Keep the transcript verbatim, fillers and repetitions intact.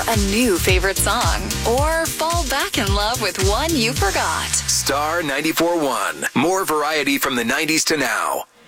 a new favorite song or fall back in love with one you forgot. Star ninety-four point one. More variety from the nineties to now.